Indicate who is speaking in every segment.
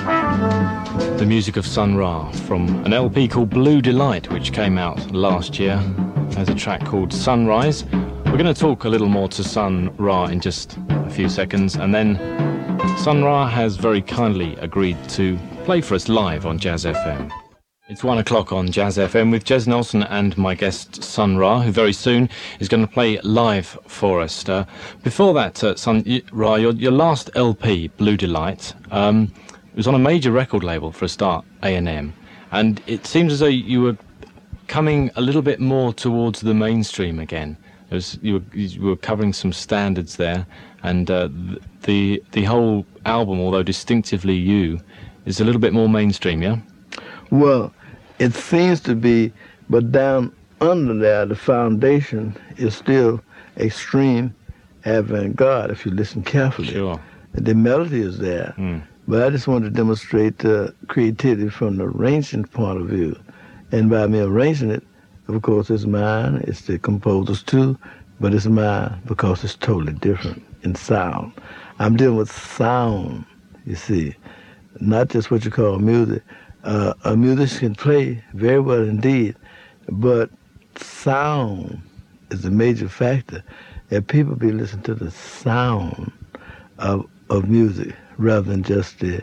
Speaker 1: The music of Sun Ra from an LP called Blue Delight, which came out last year. There's a track called Sunrise. We're going to talk a little more to Sun Ra in just a few seconds, and then Sun Ra has very kindly agreed to play for us live on Jazz FM. It's 1 o'clock on Jazz FM with Jez Nelson and my guest Sun Ra, who very soon is going to play live for us. Before that, Sun Ra, your last LP, Blue Delight, it was on a major record label for a start, A&M, and it seems as though you were coming a little bit more towards the mainstream again. You were covering some standards there, and the whole album, although distinctively you, is a little bit more mainstream, yeah?
Speaker 2: Well, it seems to be, but down under there, the foundation is still extreme avant-garde, if you listen carefully.
Speaker 1: Sure.
Speaker 2: The melody is there. But I just want to demonstrate creativity from the arranging point of view. And by me arranging it, of course, it's mine, it's the composer's too, but it's mine because it's totally different in sound. I'm dealing with sound, you see, not just what you call music. A musician can play very well indeed, but sound is a major factor. If people be listening to the sound of music rather than just just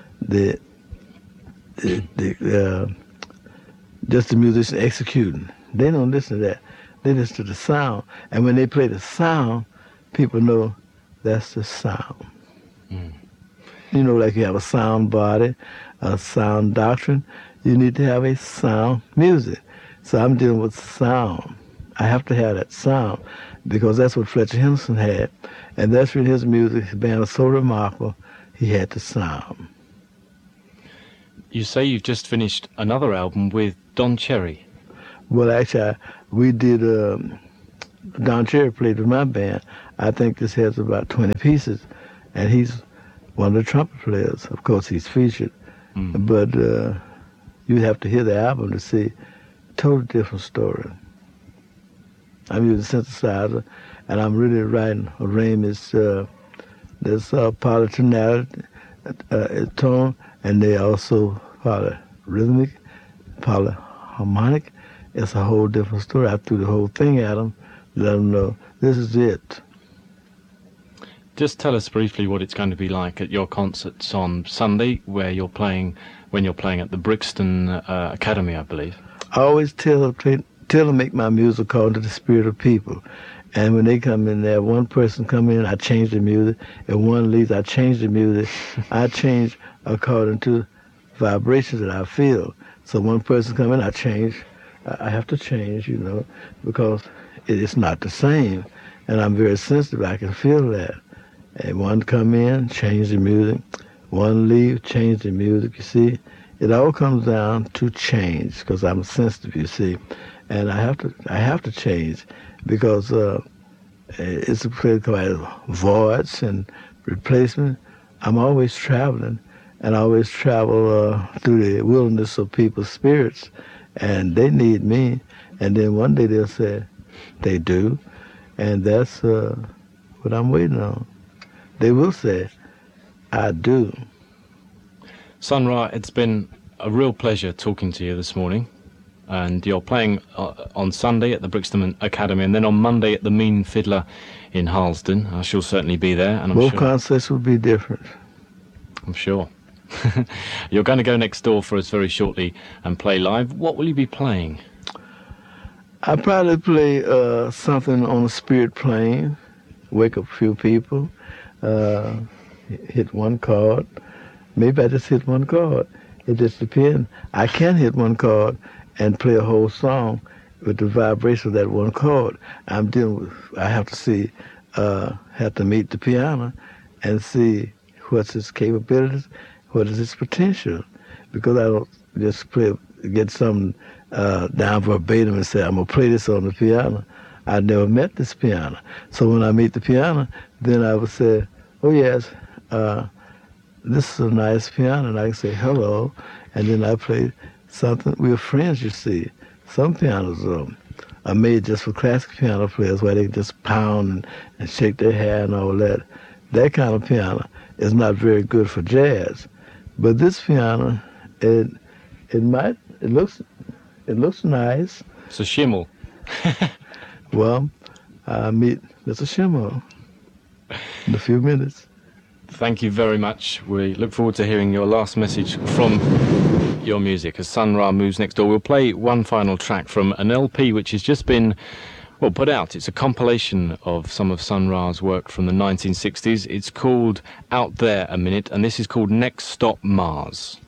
Speaker 2: the musician executing, they don't listen to that. They listen to the sound, and when they play the sound, people know that's the sound. You know, like you have a sound body, a sound doctrine, you need to have a sound music. So I'm dealing with sound. I have to have that sound because that's what Fletcher Henderson had, and that's when his music, his band was so remarkable, he had the sound.
Speaker 1: You say you've just finished another album with Don Cherry.
Speaker 2: Well, actually, we did, Don Cherry played with my band. I think this has about 20 pieces, and he's one of the trumpet players. Of course, he's featured. But you have to hear the album to see a totally different story. I'm using synthesizer, and I'm really writing arrangements. There's polytonality, tone, and they also polyrhythmic, polyharmonic. It's a whole different story. I threw the whole thing at them, let them know this is it.
Speaker 1: Just tell us briefly what it's going to be like at your concerts on Sunday, when you're playing at the Brixton Academy, I believe.
Speaker 2: I always tell them to make my music according to the spirit of people. And when they come in there, one person come in, I change the music. If one leaves, I change the music. I change according to vibrations that I feel. So one person come in, I change. I have to change, you know, because it's not the same. And I'm very sensitive. I can feel that. And one come in, change the music. One leave, change the music, you see. It all comes down to change because I'm sensitive, you see. And I have to change because it's a place called voids and replacement. I'm always traveling, and I always travel through the wilderness of people's spirits, and they need me. And then one day they'll say, they do, and that's what I'm waiting on. They will say, I do.
Speaker 1: Sun Ra, it's been a real pleasure talking to you this morning. And you're playing on Sunday at the Brixton Academy, and then on Monday at the Mean Fiddler in Harlesden. I shall certainly be there. And
Speaker 2: Both concerts will be different.
Speaker 1: I'm sure. You're going to go next door for us very shortly and play live. What will you be playing?
Speaker 2: I'll probably play something on the spirit plane, wake up a few people, hit one chord. Maybe I just hit one chord. It just depends. I can hit one chord and play a whole song with the vibration of that one chord. I'm dealing with, I have to see, have to meet the piano and see what's its capabilities, what is its potential. Because I don't just get something down verbatim and say, I'm going to play this on the piano. I never met this piano. So when I meet the piano, then I would say, oh yes, this is a nice piano, and I can say hello, and then I play something. We're friends, you see. Some pianos are made just for classic piano players where they can just pound and shake their hair and all that. That kind of piano is not very good for jazz. But this piano, it looks nice.
Speaker 1: It's a Schimmel.
Speaker 2: Well, I'll meet Mr. Schimmel in a few minutes.
Speaker 1: Thank you very much. We look forward to hearing your last message from your music as Sun Ra moves next door. We'll play one final track from an LP which has just been put out. It's a compilation of some of Sun Ra's work from the 1960s. It's called Out There a Minute, and this is called Next Stop Mars.